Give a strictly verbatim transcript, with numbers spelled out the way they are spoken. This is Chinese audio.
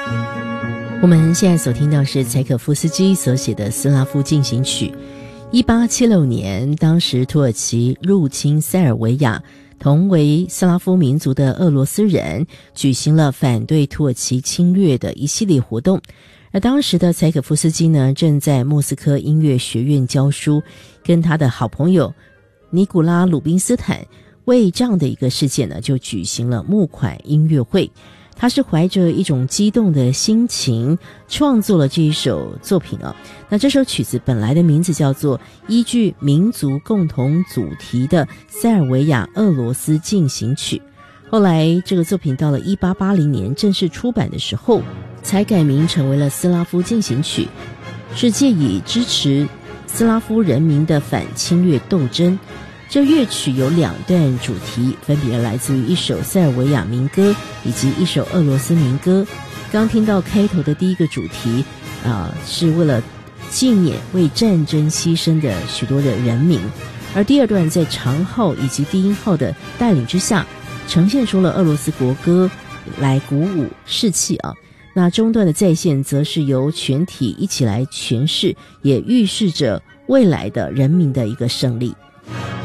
我们现在所听到是柴可夫斯基所写的斯拉夫进行曲。一八七六年，当时土耳其入侵塞尔维亚，同为斯拉夫民族的俄罗斯人举行了反对土耳其侵略的一系列活动。而当时的柴可夫斯基呢，正在莫斯科音乐学院教书，跟他的好朋友尼古拉·鲁宾斯坦为这样的一个事件呢，就举行了募款音乐会。他是怀着一种激动的心情创作了这一首作品啊。那这首曲子本来的名字叫做依据民族共同主题的塞尔维亚俄罗斯进行曲，后来这个作品到了一八八零年正式出版的时候，才改名成为了斯拉夫进行曲，是借以支持斯拉夫人民的反侵略斗争。这乐曲有两段主题，分别来自于一首塞尔维亚民歌以及一首俄罗斯民歌。刚听到开头的第一个主题啊、呃，是为了纪念为战争牺牲的许多的人民，而第二段在长号以及低音号的带领之下，呈现出了俄罗斯国歌来鼓舞士气啊。那中段的再现则是由全体一起来诠释，也预示着未来的人民的一个胜利。